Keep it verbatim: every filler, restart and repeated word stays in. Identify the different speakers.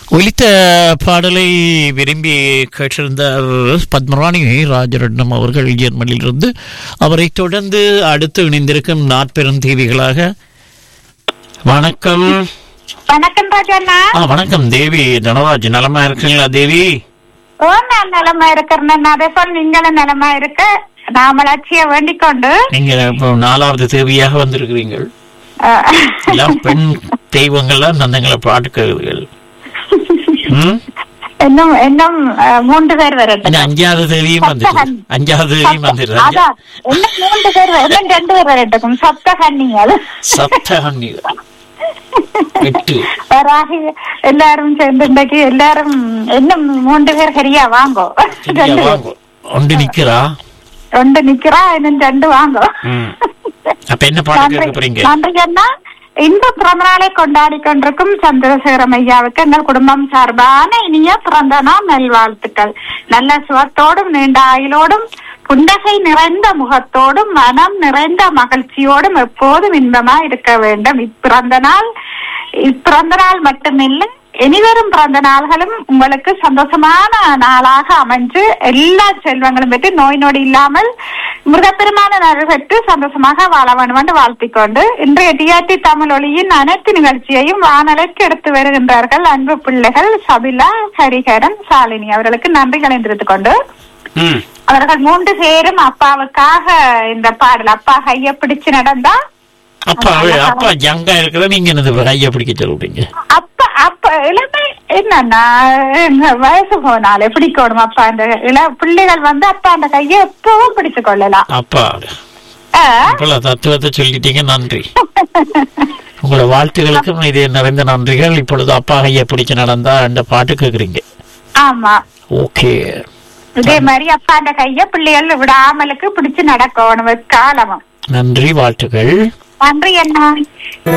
Speaker 1: ஒலித்த பாடலை விரும்பி கேட்டிருந்த பத்மராணி ராஜரட்னம் அவர்கள் ஜெர்மனியிலிருந்து. அவரை தொடர்ந்து அடுத்து இணைந்திருக்கும் நாட்பெருந்தேவிகளாக வணக்கம்.
Speaker 2: வணக்கம் ராஜண்ணா.
Speaker 1: வணக்கம் தேவி. தனராஜ் நலமா இருக்கீங்களா தேவி?
Speaker 2: ஓ, நான் நலமா இருக்கிறேன். அதே போல் நீங்களும் நலமா இருக்க நான் வளர்ச்சியை வேண்டிக் கொண்டு.
Speaker 1: நீங்க இப்போ நாலாவது தேவியாக வந்திருக்கிறீர்கள். பெண் தெய்வங்கள்லாம் நந்தங்களை பாட்டுக்கள்
Speaker 2: இன்னும் இன்னும் மூன்று பேர் வரட்டும்.
Speaker 1: அஞ்சாவது தேவியும் வந்துட்டு அஞ்சாவது தேவியும் வந்துடுது.
Speaker 2: இன்னும் மூன்று பேர் இன்னும் ரெண்டு பேர் வரட்டும். சப்தகன்னிகள்
Speaker 1: சப்தகன்னிகள்
Speaker 2: எல்லாரும் சேர்ந்து இன்றைக்கு எல்லாரும் இன்னும் மூன்று பேர் சரியா வாங்கோ.
Speaker 1: ஒன்று நிக்கிறா
Speaker 2: ஒன்று நிக்கிறா இன்னும் ரெண்டு வாங்கோ.
Speaker 1: அப்ப என்ன பாட்டு கேட்க போறீங்க?
Speaker 2: நன்றி அண்ணா. இந்த பிறந்த நாளை கொண்டாடி கொண்டிருக்கும் சந்திரசேகரம் ஐயாவுக்கு எங்கள் குடும்பம் சார்பான இனிய பிறந்த நாள் நல்வாழ்த்துக்கள். நல்ல சுகத்தோடும் நீண்ட ஆயுளோடும் புன்னகை நிறைந்த முகத்தோடும் மனம் நிறைந்த மகிழ்ச்சியோடும் எப்போதும் இன்பமா இருக்க வேண்டும். இப்பிறந்த நாள் இப்பிறந்த நாள் மட்டுமில்லை, இனிவரும் பிறந்த நாள்களும் உங்களுக்கு சந்தோஷமான நாளாக அமைஞ்சு எல்லா செல்வங்களும் பெற்று நோய் நொடி இல்லாமல் மிருகப்பெருமான நல் பெற்று சந்தோஷமாக வாழ வேண்டும் என்று வாழ்த்திக்கொண்டு இன்றைய டிஆர்டி தமிழ் ஒளியின் அனைத்து நிகழ்ச்சியையும் வானலைக்கு எடுத்து வருகின்றார்கள் அன்பு பிள்ளைகள் சபிலா, ஹரிஹரன், சாலினி அவர்களுக்கு நன்றிகளை தெரிவித்துக் கொண்டு அவர்கள் மூன்று பேரும் அப்பாவுக்காக இந்த பாடல் அப்பா கைய பிடிச்சு நடந்தா
Speaker 1: அப்பா அப்பா ஜங்கா இருக்கிற நீங்க கைய பிடிக்க சொல்றீங்க.
Speaker 2: அப்பா அப்ப இளமை என்னன்னா வயசு போனாலே பிடிக்கணும். அப்பா அந்த இள பிள்ளைகள் வந்து அப்பா அந்த கையை எப்பவும் பிடிச்சு கொள்ளலாம்.
Speaker 1: அப்பா தத்துவத்தை சொல்லிட்டீங்க. நன்றி. உங்களோட வாழ்த்துகளுக்கும் இது நிறைந்த நன்றிகள். இப்பொழுது அப்பா கையை பிடிச்சு நடந்தா அந்த பாட்டு கேக்குறீங்க.
Speaker 2: ஆமா,
Speaker 1: ஓகே.
Speaker 2: இதே மாதிரி அப்பா அந்த கைய பிள்ளைகள் விடாமலுக்கு பிடிச்சு நடக்கணும் காலமும்.
Speaker 1: நன்றி, வாழ்த்துக்கள்.
Speaker 2: நன்றி அண்ணா.